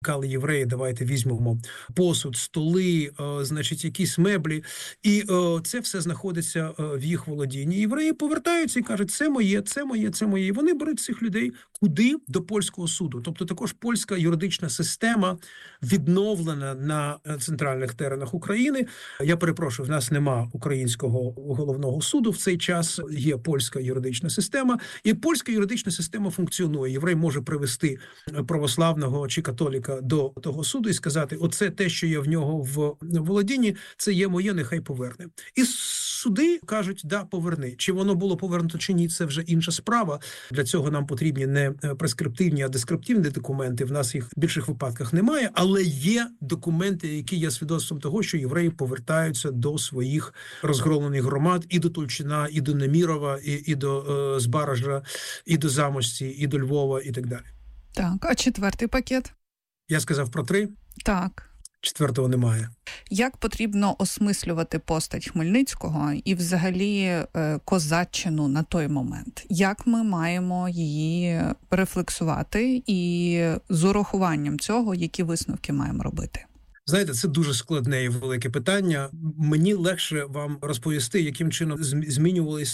Кали євреї, давайте візьмемо посуд, столи, значить, якісь меблі. І це все знаходиться в їх володінні. Євреї повертаються і кажуть, це моє, це моє, це моє. І вони беруть цих людей куди? До польського суду. Тобто також польська юридична система відновлена на центральних теренах України. Я перепрошую, в нас нема українського головного суду в цей час, є польська юридична система. І польська юридична система функціонує. Єврей може привести православного чи католіка до того суду і сказати, оце те, що є в нього в володінні, це є моє, нехай поверне. І суди кажуть, да, поверни. Чи воно було повернуто чи ні, це вже інша справа. Для цього нам потрібні не прескриптивні, а дескриптивні документи. В нас їх в більших випадках немає, але є документи, які є свідоцтвом того, що євреї повертаються до своїх розгромлених громад і до Тульчина, і до Немірова, і до Збаража, і до Замості, і до Львова, і так далі. Так, а четвертий пакет? Я сказав про 3. Так. Четвертого немає. Як потрібно осмислювати постать Хмельницького і взагалі козаччину на той момент? Як ми маємо її рефлексувати і з урахуванням цього, які висновки маємо робити? Знаєте, це дуже складне і велике питання. Мені легше вам розповісти, яким чином змінювалось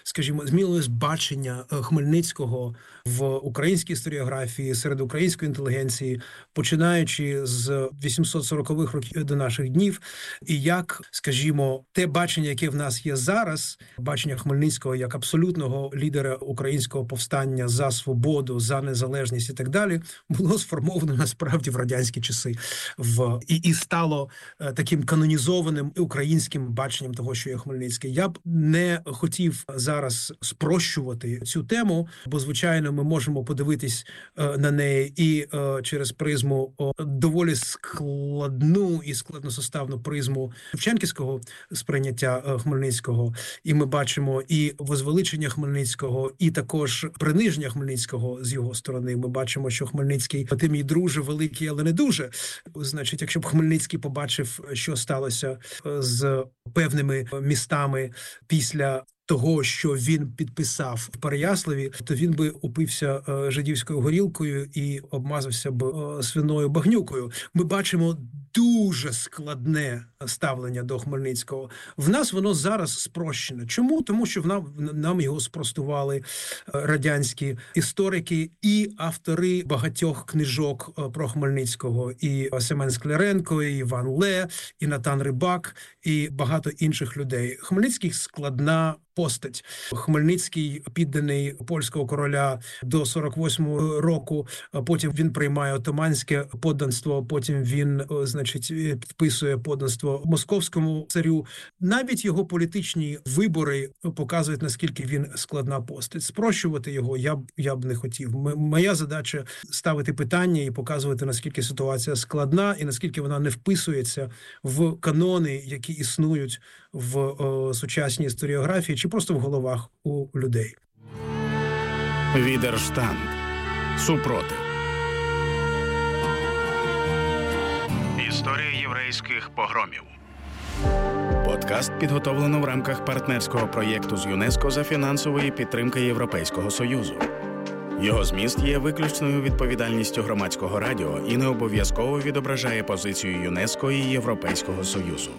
бачення Хмельницького в українській історіографії, серед української інтелігенції, починаючи з 840-х років до наших днів, і як, скажімо, те бачення, яке в нас є зараз, бачення Хмельницького як абсолютного лідера українського повстання за свободу, за незалежність і так далі, було сформовано насправді в радянські часи і стало таким канонізованим українським баченням того, що є Хмельницький. Я б не хотів зараз спрощувати цю тему, бо, звичайно, ми можемо подивитись на неї і через призму доволі складну і складносоставну призму шевченківського сприйняття Хмельницького. І ми бачимо і возвеличення Хмельницького, і також приниження Хмельницького з його сторони. Ми бачимо, що Хмельницький, ти мій друже, великий, але не дуже. Значить, якщо б Хмельницький побачив, що сталося з певними містами після того, що він підписав в Переяславі, то він би упився жидівською горілкою і обмазався б свиною багнюкою. Ми бачимо дуже складне ставлення до Хмельницького. В нас воно зараз спрощене. Чому? Тому що нам його спростували радянські історики і автори багатьох книжок про Хмельницького. І Семен Скляренко, і Іван Ле, і Натан Рибак, і багато інших людей. Хмельницький складна постать. Хмельницький підданий польського короля до 48-го року, потім він приймає отоманське подданство, потім він, підписує подданство московському царю. Навіть його політичні вибори показують, наскільки він складна постать. Спрощувати його я б не хотів. Моя задача ставити питання і показувати, наскільки ситуація складна і наскільки вона не вписується в канони, які існують в сучасній історіографії чи просто в головах у людей. Відерштанд. Супротив. Історія єврейських погромів. Подкаст підготовлено в рамках партнерського проєкту з ЮНЕСКО за фінансової підтримки Європейського Союзу. Його зміст є виключною відповідальністю Громадського радіо і не обов'язково відображає позицію ЮНЕСКО і Європейського Союзу.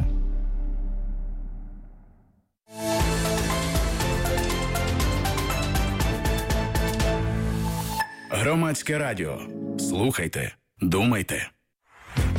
Громадське радіо. Слухайте, думайте.